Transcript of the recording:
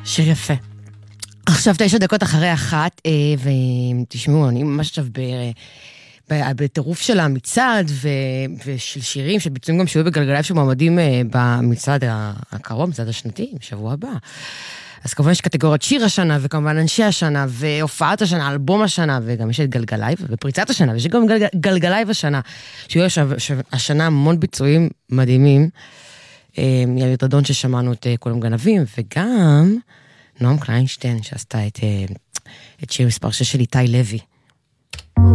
שיר יפה. עכשיו 9 דקות אחרי 1, ותשמעו, אני ממש עכשיו בטירוף של המצעד, ושל שירים שביצועים גם שהיו בגלגלייב שמועמדים במצעד הקרוב, מצעד השנתי, בשבוע הבא. אז כמובן יש קטגוריית שיר השנה, וכמובן אנשי השנה, והופעת השנה, אלבום השנה, וגם יש את גלגלייב, ופריצת השנה, ויש גם גלגלייב השנה, שיהיו השנה המון ביצועים מדהימים, יאיר דדון ששמענו את כולם גנבים, וגם נועם קליינשטיין שעשתה את שיר מספר 6 של איתי לוי.